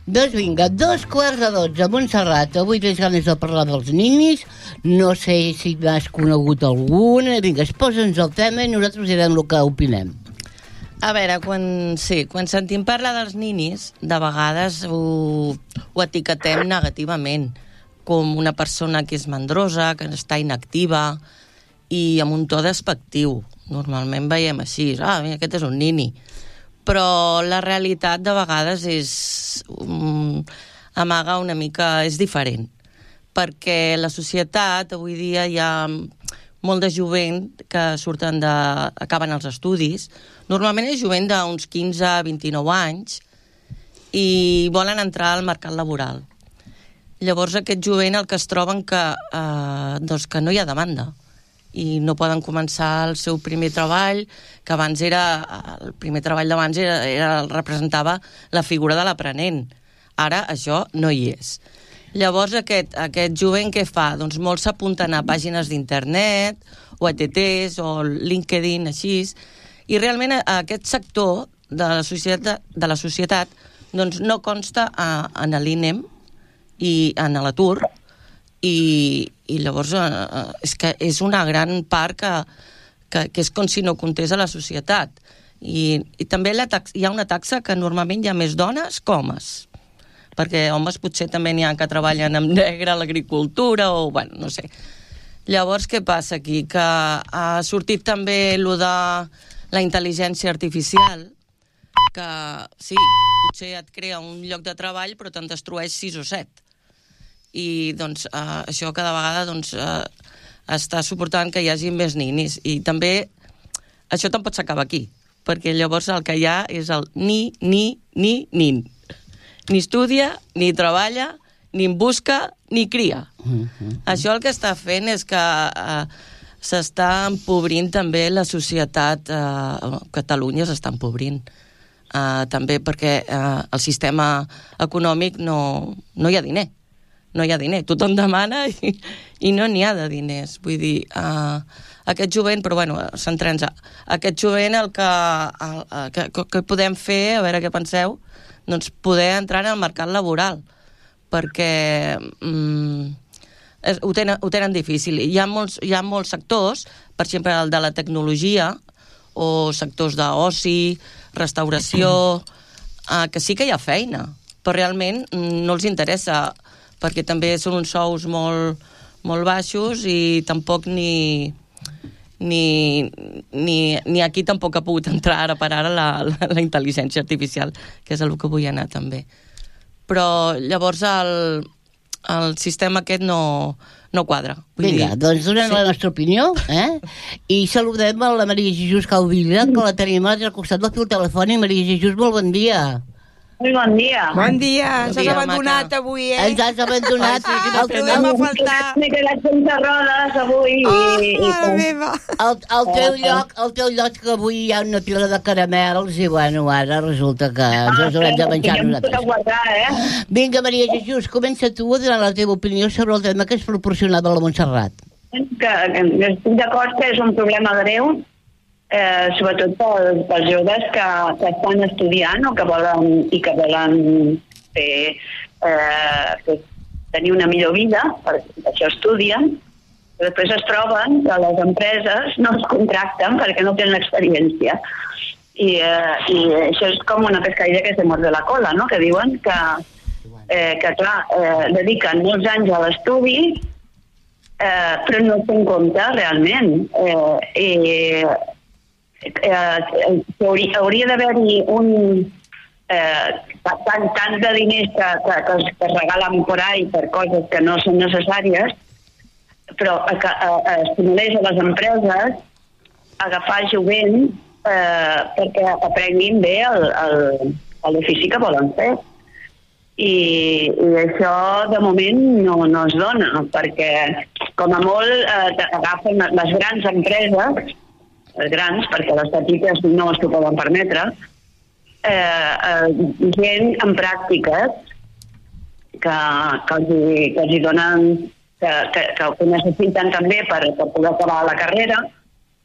Doncs vinga, 11:45, Montserrat. Avui tens ganes de parlar dels ninis. No sé si n'has conegut algun. Vinga, exposa'ns el tema i nosaltres direm el que opinem. A veure, quan sentim parlar dels ninis, de vegades ho etiquetem negativament, com una persona que és mandrosa, que està inactiva, i amb un to despectiu. Normalment veiem així, mira, aquest és un nini. Però la realitat de vegades amaga una mica, és diferent. Perquè la societat, avui dia, hi ha molt de jovent que acaben els estudis. Normalment és jovent d'uns 15 a 29 anys i volen entrar al mercat laboral. Llavors aquest jovent el que es troben que no hi ha demanda i no poden començar el seu primer treball, que abans el primer treball d'abans representava la figura de l'aprenent. Ara això no hi és. Llavors aquest jovent què fa? Doncs molts s'apunten a pàgines d'internet o a TTs o LinkedIn, així, i realment aquest sector de la societat doncs no consta en l'INEM i en l'atur, i llavors és que és una gran part que és com si no comptés a la societat. I també hi ha una taxa que normalment hi ha més dones que homes, perquè homes potser també n'hi ha que treballen en negre a l'agricultura o, bueno, no sé. Llavors, què passa aquí? Que ha sortit també allò de la intel·ligència artificial, que sí, potser et crea un lloc de treball però te'n destrueix 6 o 7. I doncs això cada vegada està suportant que hi hagi més ninis. I també això tampoc s'acaba aquí, perquè llavors el que hi ha és el nin. Ni estudia, ni treballa, ni en busca, ni cria. Això el que està fent és que s'està empobrint també la societat. Catalunya s'està empobrint. També perquè el sistema econòmic no hi ha diner. No hi ha diner. Tothom demana i no n'hi ha de diners. Vull dir, aquest jovent, però bueno, centrem-nos. Aquest jovent el que podem fer, a veure què penseu, doncs poder entrar en el mercat laboral, perquè ho tenen difícil. Hi ha molts sectors, per exemple el de la tecnologia, o sectors d'oci, restauració, que sí que hi ha feina, però realment no els interessa, perquè també són uns sous molt, molt baixos i tampoc ni aquí tampoc ha pogut entrar ara per ara la intel·ligència artificial, que és el que vull anar també. Però llavors el sistema aquest no quadra. Vinga, doncs donem la nostra opinió, i saludem a la Maria Jesús Caudilla, que la tenim al costat del fil telefònic. Maria Jesús, molt bon dia. Molt bon dia. Bon dia, ens has abandonat avui, Ens has abandonat. No trobem a faltar. M'he quedat sense rodes avui. Mare meva. Al teu lloc que avui hi ha una pila de caramels i, bueno, ara resulta que ens els haurem de menjar nosaltres. Vinga, Maria Jesús, comença tu a donar la teva opinió sobre el tema que és proporcionat a la Montserrat. Estic d'acord que és un problema greu, sobretot pels joves que estan estudiant o que volen tenir una millor vida, per això estudien, però després es troben que les empreses no els contracten perquè no tenen experiència. I això és com una pescadilla que se morde la cola, no? Que diuen que clar, dediquen molts anys a l'estudi, però no tenen compte realment. Hauria d'haver-hi tant de diners que es regalen per ahí per coses que no són necessàries, però que estimulés a les empreses a agafar jovent perquè aprenguin bé l'ofici que volen fer. I això de moment no es dona, perquè com a molt agafen les grans empreses, les grans, perquè les petites no es poden permetre, gent en pràctiques que els donen, que ho necessiten també per poder acabar la carrera,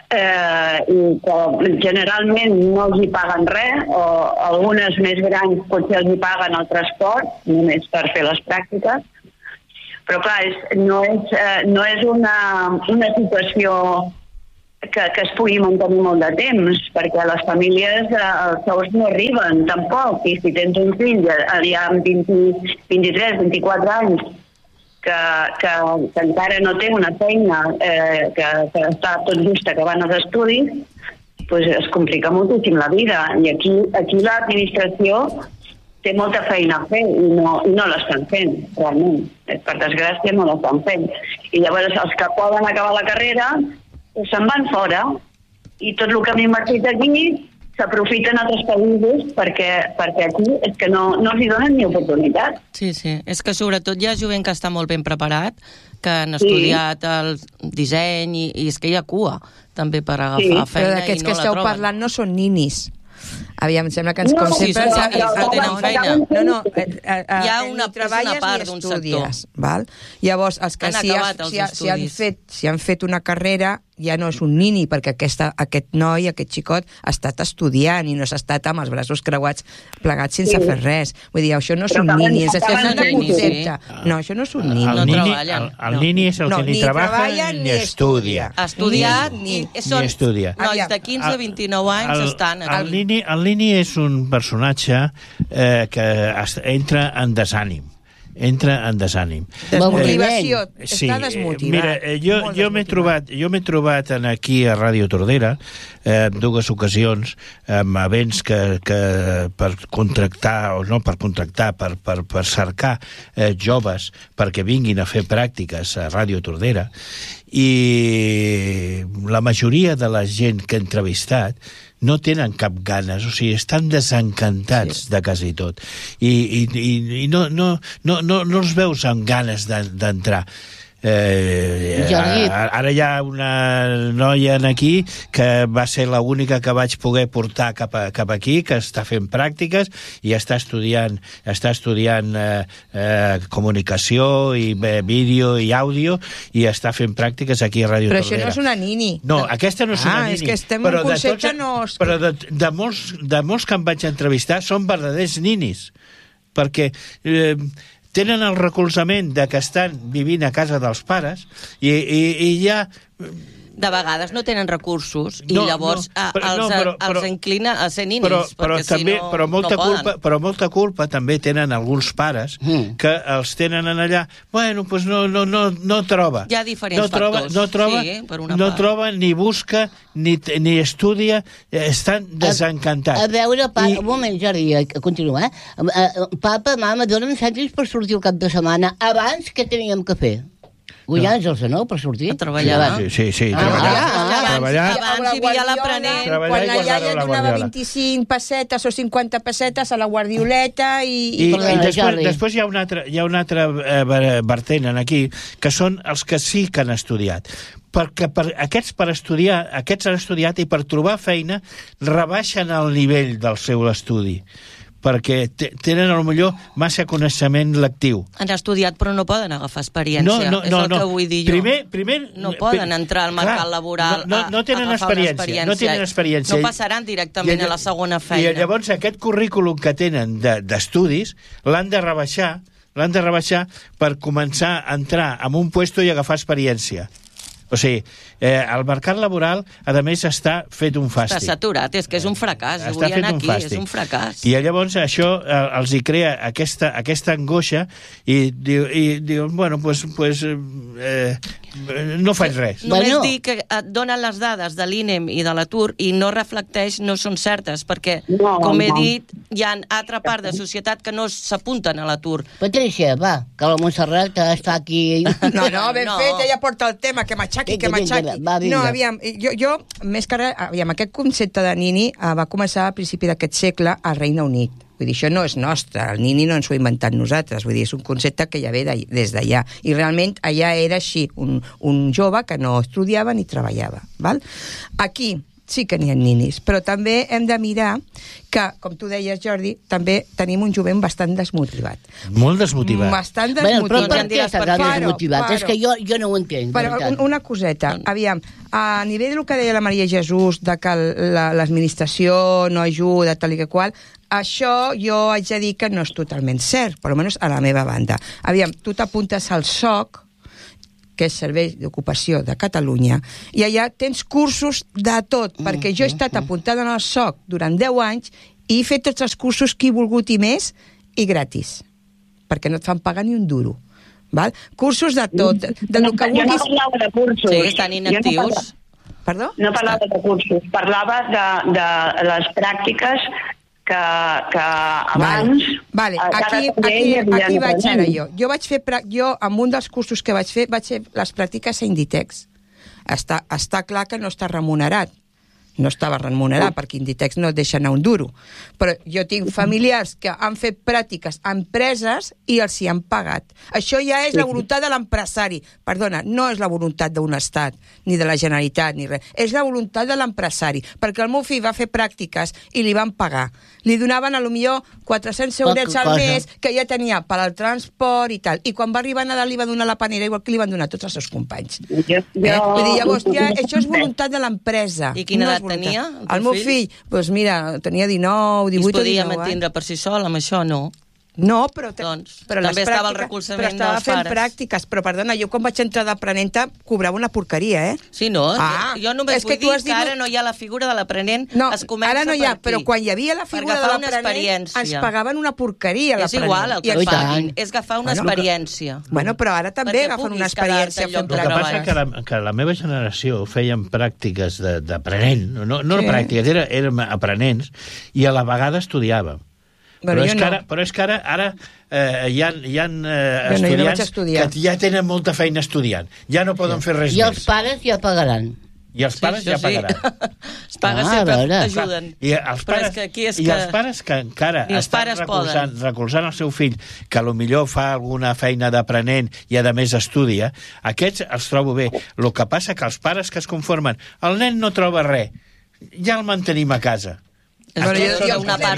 i que generalment no els hi paguen res, o algunes més grans potser els hi paguen el transport, només per fer les pràctiques. Però clar, no és una situació que es pugui mantenir molt de temps, perquè les famílies els sous no arriben tampoc, i si tens un fill ja amb 23, 24 anys que encara no té una feina, que està tot just acabant els estudis, doncs es complica moltíssim la vida. I aquí l'administració té molta feina a fer i no l'estan fent, realment. Per desgràcia no l'estan fent. I llavors els que poden acabar la carrera se'n van fora i tot el que hem invertit aquí s'aprofiten altres països perquè aquí és que no els hi donen ni oportunitat. Sí, és que sobretot hi ha jovent que està molt ben preparat, que han estudiat el disseny i és que hi ha cua també per agafar feina. Però d'aquests que esteu parlant no són ninis. Aviam, em sembla que com sempre... No tenen feina. No, hi ha una part d'un sector. Val? Llavors, els que si han fet una carrera ja no és un nini, perquè aquest noi, aquest xicot, ha estat estudiant i no s'ha estat amb els braços creuats plegats sense fer res. Vull dir, això no és un nini, és un concepte. No, això no és un nini. No treballen. El nini és el que ni treballa ni estudia. Estudiat ni estudia. Nois de 15 a 29 anys estan aquí. El nini és un personatge que entra en desànim. Desmotivació, està desmotivat. Mira, jo m'he trobat aquí a Ràdio Tordera en dues ocasions amb events que per contractar per cercar joves perquè vinguin a fer pràctiques a Ràdio Tordera, i la majoria de la gent que he entrevistat no tenen cap ganes, o sigui, estan desencantats de quasi tot. I no els veus amb ganes d'entrar. Ara hi ha una noia aquí que va ser l'única que vaig poder portar cap aquí, que està fent pràctiques i està estudiant comunicació i vídeo i àudio, i està fent pràctiques aquí a Ràdio Tordera. Però això no és una nini. No, aquesta no és una nini. És que estem en un concepte però de molts que em vaig entrevistar són verdaders ninis, perquè tenen el recolzament de que estan vivint a casa dels pares i ja... De vegades no tenen recursos i llavors els inclina a ser ninis, perquè si no poden. Però molta culpa també tenen alguns pares que els tenen allà. Bueno, doncs no troba. Hi ha diferents factors. No troba, ni busca, ni estudia, estan desencantats. A veure, un moment, Jordi, continua. Papa, mama, dona'm cèntims per sortir el cap de setmana. Abans, què teníem que fer? Guanyar-nos, no?, per sortir? A treballar. Sí, treballar. Abans hi havia l'aprenent. Quan la iaia donava 25 pessetes o 50 pessetes a la guardioleta i després hi ha una altra vertent aquí, que són els que sí que han estudiat. Perquè aquests han estudiat i per trobar feina rebaixen el nivell del seu estudi, perquè tenen potser massa coneixement lectiu. Han estudiat però no poden agafar experiència. És el que vull dir jo. Primer no poden entrar al mercat laboral no tenen experiència. No passaran directament a la segona feina. I llavors aquest currículum que tenen d'estudis l'han de rebaixar per començar a entrar en un puesto i agafar experiència. O sigui, el mercat laboral, a més, està fet un fàstic. Està saturat, és que és un fracàs. Vull anar aquí, és un fracàs. I llavors això els hi crea aquesta angoixa i diuen, bueno, doncs no faig res. Només dir que et donen les dades de l'INEM i de l'atur i no reflecteix, no són certes, perquè, com he dit, hi ha altra part de societat que no s'apunten a l'atur. Patrícia, va, que la Montserrat està aquí... No, ben fet, ella porta el tema, que m'aixaqui. No, aviam, jo més que res, aquest concepte de nini va començar al principi d'aquest segle al Regne Unit. Vull dir, això no és nostre, el nini no ens ho hem inventat nosaltres, vull dir, és un concepte que ja ve des d'allà. I realment allà era així, un jove que no estudiava ni treballava. Val? Aquí, sí que n'hi ha ninis, però també hem de mirar que, com tu deies, Jordi, també tenim un jovent bastant desmotivat. Molt desmotivat. Bastant desmotivat. Però per què està tan desmotivat? És que jo no ho entenc. Però una coseta, aviam, a nivell del que deia la Maria Jesús, de que l'administració no ajuda, tal i que qual, això jo haig de dir que no és totalment cert, per almenys a la meva banda. Aviam, tu t'apuntes al SOC, que és Servei d'Ocupació de Catalunya, i allà tens cursos de tot, perquè jo he estat apuntada en el SOC durant 10 anys i he fet tots els cursos que he volgut i més, i gratis, perquè no et fan pagar ni un duro. Val? Cursos de tot, de lo que vulguis. Jo no parlava de cursos. Sí, estan inactius. Perdó? No parlava de cursos, parlava de les pràctiques que abans... Vale. Aquí vaig ara jo. Jo, amb un dels cursos que vaig fer les pràctiques a Inditex. Està clar que no està remunerat. No estava remunerat, perquè Inditex no et deixa anar un duro. Però jo tinc familiars que han fet pràctiques a empreses i els hi han pagat. Això ja és la voluntat de l'empresari. Perdona, no és la voluntat d'un estat, ni de la Generalitat, ni res. És la voluntat de l'empresari. Perquè el meu fill va fer pràctiques i li van pagar. Li donaven, potser 400 eurets al mes, que ja tenia per al transport i tal. I quan va arribar a Nadal li va donar la panera igual que li van donar tots els seus companys. Vull dir, llavors, això és voluntat de l'empresa. I quina edat tenia? El meu fill, doncs mira, tenia 19, 18 o 19. I es podia mantenir per si sol, amb això no? No, però també estava el recolzament dels pares. Però estava fent pràctiques. Però, perdona, jo quan vaig entrar d'aprenenta cobrava una porqueria, eh? Sí, no? Jo només vull dir que ara no hi ha la figura de l'aprenent. No, es comença ara no hi ha, per aquí. però quan hi havia la figura de l'aprenent ens pagaven una porqueria l'aprenent. És igual el que paguin, és agafar una experiència. Bueno, però ara també agafen una experiència fent pràctiques. El que passa que la meva generació feien pràctiques d'aprenent, no pràctiques, érem aprenents, i a la vegada estudiàvem. Però és que ara hi ha estudiants que ja tenen molta feina estudiant. Ja no poden fer res més. I els pares ja pagaran. I els pares ja pagaran. Els pares sempre ajuden. I els pares que encara estan recolzant el seu fill, que potser fa alguna feina d'aprenent i a més estudia, aquests els trobo bé. El que passa que els pares que es conformen, el nen no troba res, ja el mantenim a casa. Deu ser una part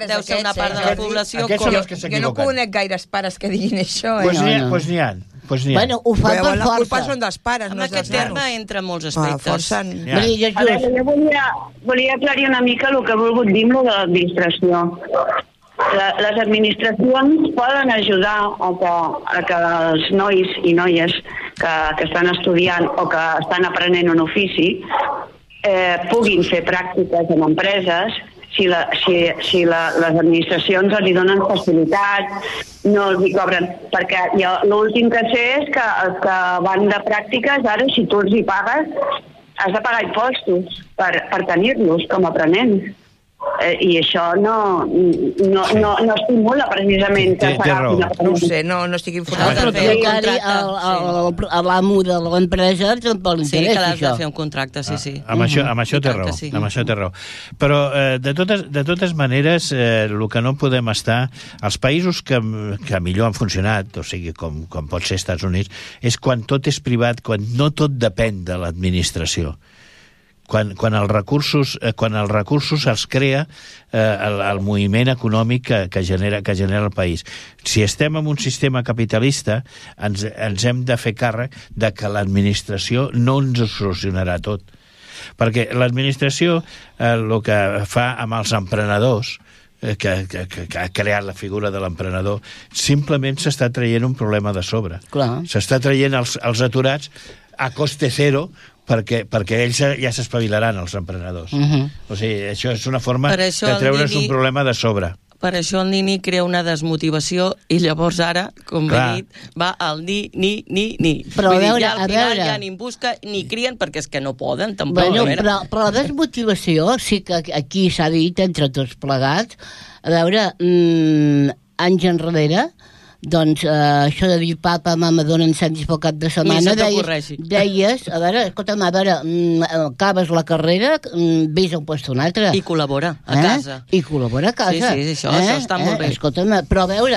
de la població. Jo no conec gaires pares que diguin això. Doncs n'hi ha. Bueno, ho fan per força. La culpa són dels pares, no dels nanos. En aquest terme entra molts aspectes. Volia aclarir una mica el que he volgut dir amb de l'administració. Les administracions poden ajudar a que els nois i noies que estan estudiant o que estan aprenent un ofici puguin fer pràctiques en empreses si les administracions els donen facilitat, no els hi cobren. Perquè l'últim que sé és que els que van de pràctiques, ara, si tu els hi pagues, has de pagar impostos per tenir-los com a aprenents. I això no estimula precisament que no ho sé, no estic informat. A l'amo de l'empresa tampoc li interessa això. Sí, que l'has de fer un contracte, sí. Amb això té raó. Però de totes maneres el que no podem estar, els països que millor han funcionat, o sigui, com pot ser Estats Units, és quan tot és privat, quan no tot depèn de l'administració. Quan els recursos els crea el moviment econòmic que genera el país. Si estem en un sistema capitalista, ens hem de fer càrrec de que l'administració no ens ho solucionarà tot. Perquè l'administració el que fa amb els emprenedors, que ha creat la figura de l'emprenedor, simplement s'està traient un problema de sobre. S'està traient els aturats a coste zero, perquè ells ja s'espavilaran, els emprenedors. O sigui, això és una forma de treure's un problema de sobre. Per això el Nini crea una desmotivació i llavors ara, com he dit, va al ni. Però a veure, al final ja ni busca ni crien perquè és que no poden, tampoc. Però la desmotivació sí que aquí s'ha dit entre tots plegats. A veure, anys enrere, doncs això de dir papa, mama, donen incendis pel cap de setmana, deies, a veure, escolta'm, acabes la carrera, vés a un lloc un altre. I col·labora a casa. I col·labora a casa. Sí, això està molt bé. Escolta'm, però a veure,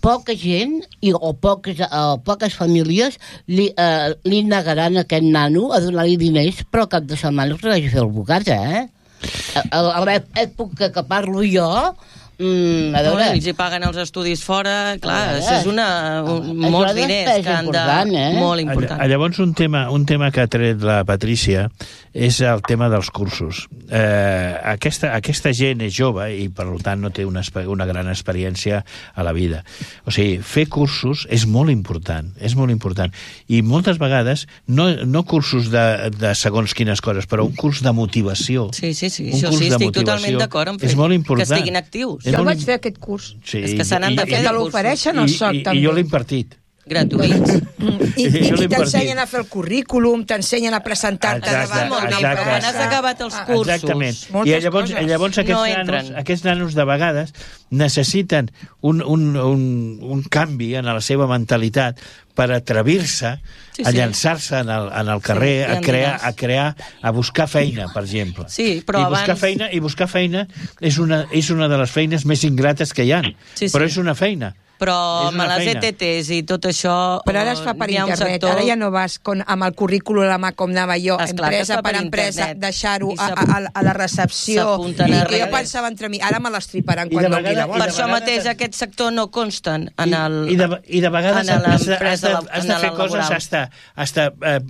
poca gent o poques famílies li negaran a aquest nano a donar-li diners, però cap de setmana us vagi a fer el bocat, A l'època que parlo jo, a veure... Ells hi paguen els estudis fora, clar, això és molts diners que han de... Molt important. Llavors, un tema que ha tret la Patrícia és el tema dels cursos. Aquesta gent és jove i, per tant, no té una gran experiència a la vida. O sigui, fer cursos és molt important, I moltes vegades, no cursos de segons quines coses, però un curs de motivació. Sí, això sí, estic totalment d'acord amb fer que estiguin actius. Jo el vaig fer aquest curs. Sí, és que se n'han de fer de l'ofereixen al SOC, també. I jo l'he impartit. Gratuïts. I t'ensenyen a fer el currículum, t'ensenyen a presentar-te davant quan has acabat els cursos. Exactament. I llavors aquests nanos de vegades necessiten un canvi en la seva mentalitat per atrevir-se a llançar-se en el carrer, a buscar feina, per exemple. Sí, però I buscar feina és una de les feines més ingrates que hi ha. Però és una feina. Però amb les ETTs i tot això... Però ara es fa per internet, ara ja no vas amb el currículum a la mà com anava jo, empresa per empresa, deixar-ho a la recepció, i que jo pensava entre mi, ara me l'estriparan quan doni la bona. Per això mateix aquest sector no consten en el... I de vegades has de fer coses hasta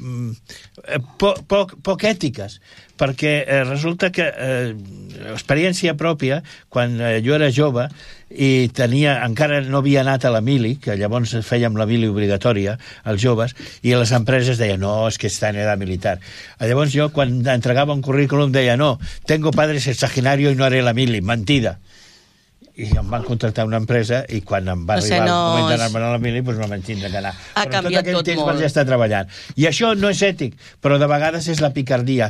poc ètiques, perquè resulta que experiència pròpia, quan jo era jove i encara no havia anat a la mili, que llavors fèiem la mili obligatòria als joves, i les empreses deien, no, és que està en edat militar. Llavors jo, quan entregava un currículum, deia, no, tengo padre sexagenario y no haré la mili, mentida. I em van contractar una empresa i quan em va arribar el moment d'anar-me'n a la mili doncs no me'n tindre que anar. Ha canviat tot molt. Ja està treballant. I això no és ètic, però de vegades és la picardia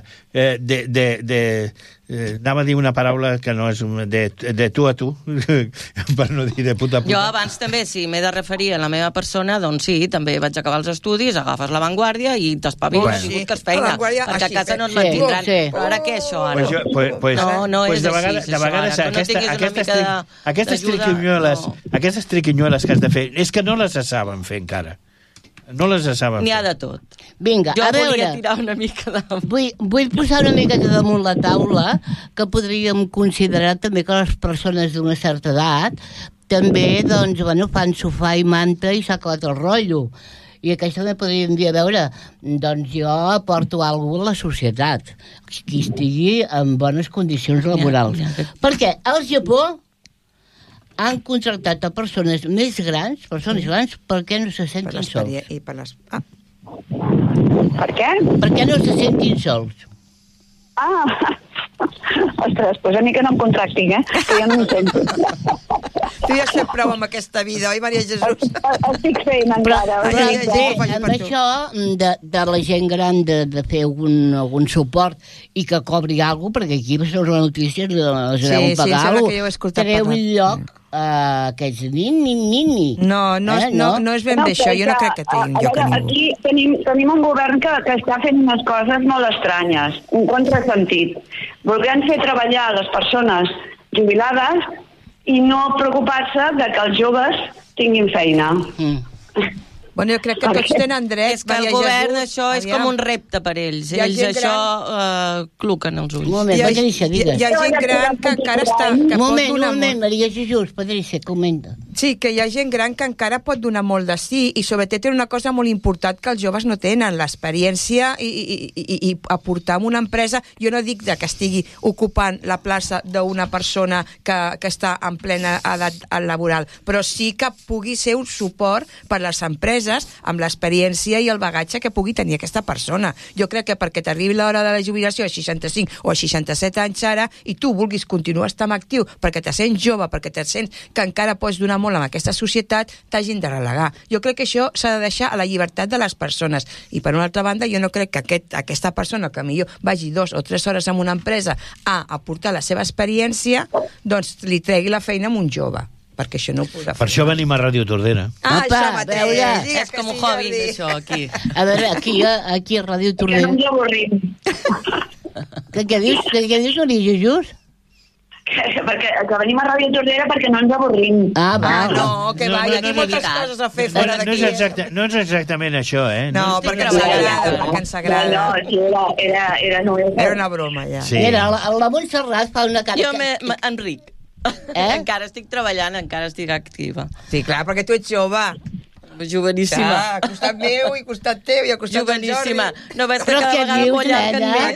anava a dir una paraula que no és de tu a tu, per no dir de puta a puta. Jo abans també, si m'he de referir a la meva persona, doncs sí, també vaig acabar els estudis, agafes l'avantguàrdia i t'espaviles i busques feina, perquè a casa no et mantindran. Però ara què, això, ara? No és així. De vegades aquestes triquinyueles que has de fer, és que no les saben fer encara. No les saben fer. N'hi ha de tot. Vinga, a veure... Jo volia tirar una mica de... Vull posar una mica damunt la taula que podríem considerar també que les persones d'una certa edat també, doncs, fan sofà i manta i s'ha acabat el rotllo. I aquesta també podríem dir, a veure, doncs jo aporto alguna cosa a la societat, que estigui en bones condicions laborals. Perquè al Japó han contractat a persones més grans, perquè no se sentin sols. Per què? Perquè no se sentin sols. Ostres, doncs a mi que no em contractin, que jo no em sento. Tu ja has fet prou amb aquesta vida, oi, Maria Jesús? Estic fent encara. Amb això de la gent gran de fer algun suport i que cobri alguna cosa, perquè aquí veus la notícia, els deuen pagar alguna cosa, treu el lloc aquests nini. No és ben bé això, jo no crec que tingui lloc a ningú. Aquí tenim un govern que està fent unes coses molt estranyes, un contrasentit. Volien fer treballar les persones jubilades i no preocupar-se de que els joves tinguin feina. Bueno, jo crec que tots tenen dret. És que el govern això és com un repte per ells. Ells això cluquen els ulls. Hi ha gent gran que encara està... Un moment, Maria Jesús, Patrícia, comenta. Sí, que hi ha gent gran que encara pot donar molt de sí i sobretot té una cosa molt important que els joves no tenen, l'experiència i aportar en una empresa. Jo no dic que estigui ocupant la plaça d'una persona que està en plena edat laboral, però sí que pugui ser un suport per les empreses amb l'experiència i el bagatge que pugui tenir aquesta persona. Jo crec que perquè t'arribi l'hora de la jubilació a 65 o a 67 anys ara i tu vulguis continuar estant actiu perquè te sents jove, perquè te sents que encara pots donar molt amb aquesta societat, t'hagin de relegar. Jo crec que això s'ha de deixar a la llibertat de les persones. I per una altra banda, jo no crec que aquesta persona que millor vagi 2 o 3 hores en una empresa a aportar la seva experiència, doncs li tregui la feina a un jove. Perquè això no ho podrà fer. Per això venim a Ràdio Tordera. Això mateix. És com un hobby, això, aquí. A veure, aquí a Ràdio Tordera. Que no ens avorrim. Què dius, Maria Jesús? que venim a Ràdio Tordera perquè no ens avorrim. No, que va, hi ha moltes coses a fer fora d'aquí. No és exactament això, No, perquè ens agrada. No, era una broma, ja. Mira, la Montserrat fa una cara... Jo Enric. Encara estic treballant, encara estic activa. Sí, clar, perquè tu ets jove. Joveníssima. A costat meu i costat teu i a costat del Jordi. Joveníssima. No veig que cada vegada m'ho llarguen més.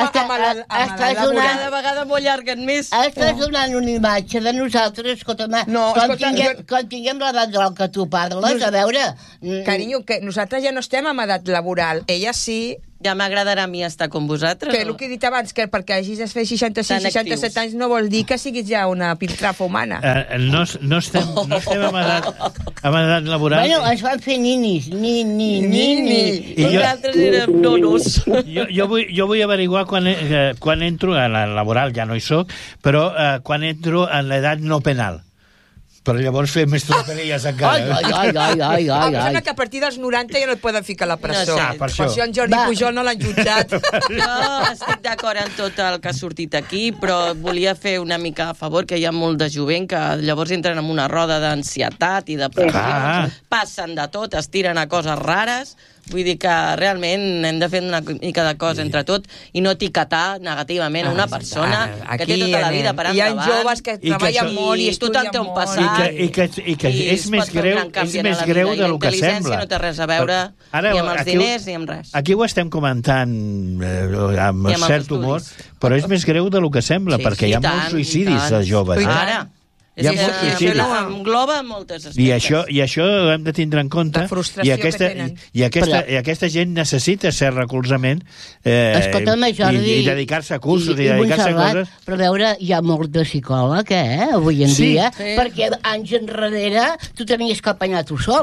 Cada vegada m'ho llarguen més. Estàs donant una imatge de nosaltres, escolta'm, quan tinguem l'edat del que tu parles, a veure... Carinyo, que nosaltres ja no estem en edat laboral. Ella sí... Ja m'agradarà a mi estar com vosaltres. Que el que he dit abans, que perquè hagis de fer 66-67 anys no vol dir que siguis ja una piltrafa humana. No estem en edat laboral. Bueno, ens van fer ninis. I nosaltres érem nonos. Jo vull averiguar quan entro, a la laboral ja no hi soc, però quan entro en l'edat no penal. Però llavors fer més tropelilles encara. Ai. Em sembla que a partir dels 90 ja no et poden ficar a la presó. Per això en Jordi Pujol no l'han jutjat. Jo estic d'acord en tot el que ha sortit aquí, però volia fer una mica a favor, que hi ha molt de jovent que llavors entren en una roda d'ansietat i depressió. Passen de tot, es tiren a coses rares. Vull dir que realment hem de fer una mica de cosa entre tot i no etiquetar negativament una persona que té tota la vida per endavant. Hi ha joves que treballen molt i estudien molt. Passat, I que és més greu del que sembla. L'intel·ligència no té res a veure ni amb els diners ni amb res. Aquí ho estem comentant amb cert humor, però és més greu del que sembla, perquè hi ha molts suïcidis de joves. Ara. Això engloba moltes aspectes. I això ho hem de tindre en compte. La frustració que tenen. I aquesta gent necessita ser recolzament i dedicar-se a cursos i dedicar-se a coses. Però a veure, hi ha molt de psicòleg, avui en dia, perquè anys enrere tu tenies que apanyar tu sol,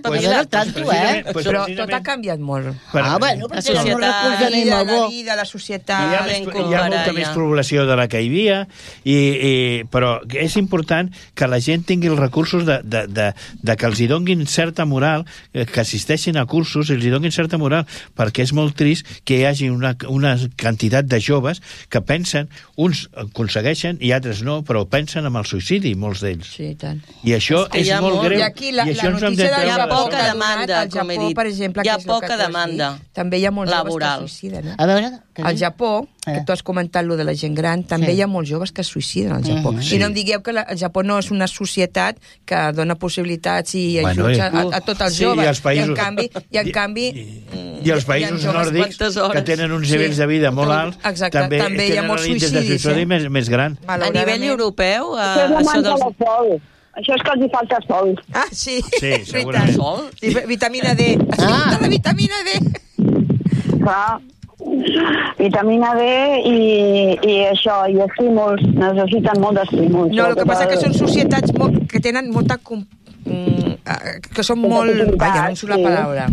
Però tot ha canviat molt. Bueno, perquè la vida, la societat... Hi ha molta més població de la que hi havia, però és important que la gent tingui els recursos de que els hi donguin certa moral, que assisteixin a cursos i els hi donguin certa moral, perquè és molt trist que hi hagi una quantitat de joves que pensen, uns aconsegueixen i altres no, però pensen en el suïcidi, molts d'ells. Sí, tant. I això és molt greu. I aquí la notícia hi ha poca demanda, com he dit. Per exemple, hi ha poca demanda també hi ha molts joves que es suïciden. A veure, al Japó, que tu has comentat lo de la gent gran, també hi ha molts joves que es suïciden al Japó. I no em digueu que el Japó no és una societat que dona possibilitats i ajuts a tots els joves. I en canvi... I els països nòrdics, que tenen uns nivells de vida molt alts, també tenen un índex de suïcidi més gran. A nivell europeu... Això és que els hi falta sol. Ah, sí. Sí, segurament. Sol? Vitamina D. La vitamina D. Clar. Vitamina D i això, i estímuls, necessiten molt d'estímuls. No, el que passa que són societats que tenen molta... que són molt... Vaja, no em surt la paraula.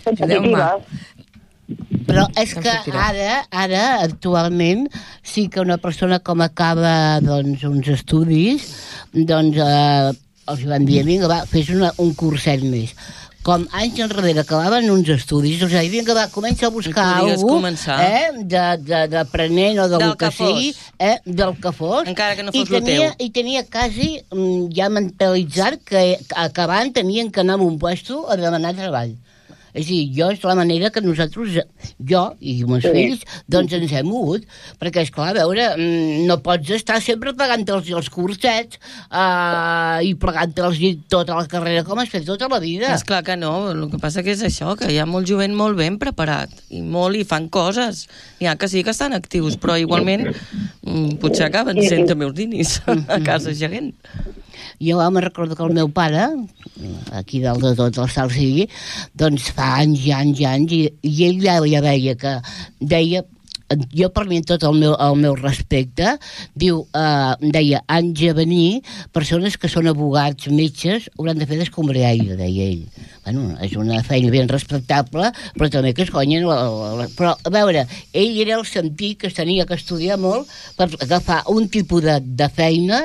Però és que ara, actualment, sí que una persona com acaba uns estudis, els van dir, vinga, fes un curset més. Com anys enrere acabaven uns estudis, vinga, comença a buscar algú d'aprenent o del que sigui, del que fos. Encara que no fos el teu. I tenia quasi ja mentalitzat que acabant tenien que anar a un puesto a demanar treball. És a dir, és la manera que nosaltres, jo i meus fills, ens hem mogut, perquè, esclar, a veure, no pots estar sempre pagant-te'ls els cursets i pagant-te'ls tota la carrera com has fet tota la vida. És clar que no, el que passa que és això, que hi ha molt jovent molt ben preparat, i fan coses. Hi ha que sí que estan actius, però igualment potser acaben sent també uns ninis a casa gegant. Jo me recordo que el meu pare, aquí dalt de tot el sal sigui, fa anys i anys, i ell ja veia que deia, jo per mi tot el meu respecte, deia, anys a venir, persones que són abogats, metges, hauran de fer d'escombriaire, deia ell. Bueno, és una feina ben respectable, però també que es guanyen... Però, a veure, ell era el sentit que es tenia que estudiar molt per agafar un tipus de feina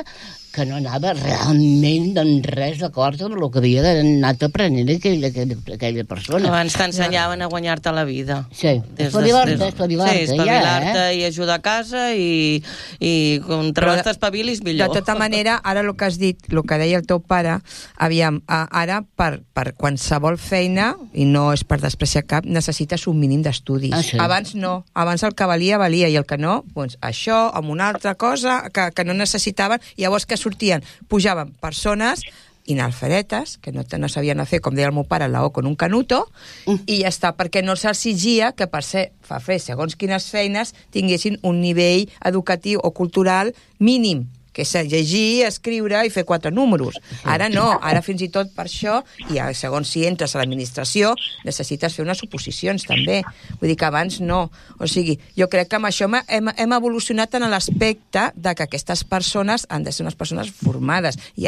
que no anava realment en res d'acord amb el que havia anat aprenent aquella persona. Abans t'ensenyaven a guanyar-te la vida. Sí, espavilar-te. Sí, espavilar-te i ajudar a casa i contra les t'espavilis millor. De tota manera, ara el que has dit, el que deia el teu pare, aviam, ara per qualsevol feina, i no és per despreciar cap, necessites un mínim d'estudis. Sí. Abans no, abans el que valia, i el que no, doncs això, amb una altra cosa que no necessitaven, llavors que pujaven persones inalfabetes, que no sabien fer, com deia el meu pare, la O con un canuto, i ja està, perquè no se'ls exigia que per fer segons quines feines tinguessin un nivell educatiu o cultural mínim, que és llegir, escriure i fer 4 números. Ara no, ara fins i tot per això, i segons si entres a l'administració, necessites fer unes oposicions també. Vull dir que abans no. O sigui, jo crec que amb això hem evolucionat en l'aspecte de que aquestes persones han de ser unes persones formades. I